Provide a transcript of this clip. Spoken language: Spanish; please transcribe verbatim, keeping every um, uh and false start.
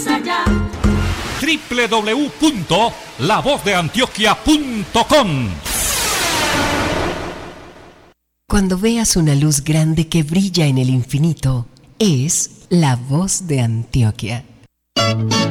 allá. doble u doble u doble u punto la voz de antioquia punto com. Cuando veas una luz grande que brilla en el infinito, es la voz de Antioquia.